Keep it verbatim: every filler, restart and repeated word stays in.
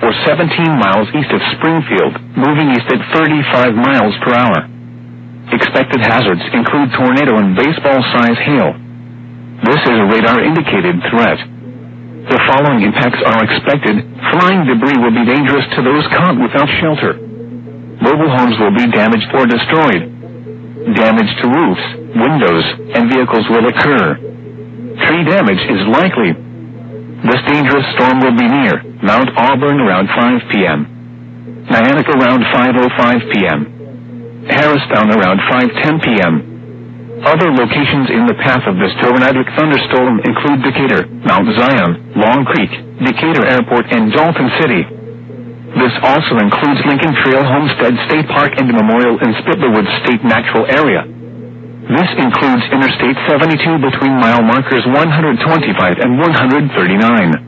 or seventeen miles east of Springfield, moving east at thirty-five miles per hour. Expected hazards include tornado and baseball-size hail. This is a radar-indicated threat. The following impacts are expected. Flying debris will be dangerous to those caught without shelter. Mobile homes will be damaged or destroyed. Damage to roofs, windows, and vehicles will occur. Tree damage is likely. This dangerous storm will be near Mount Auburn around five p.m. Niantic around five oh five p.m. Harristown around five ten p.m. Other locations in the path of this tornadic thunderstorm include Decatur, Mount Zion, Long Creek, Decatur Airport, and Dalton City. This also includes Lincoln Trail Homestead State Park and Memorial and Spittlerwood State Natural Area. This includes Interstate seventy-two between mile markers one hundred twenty-five and one hundred thirty-nine.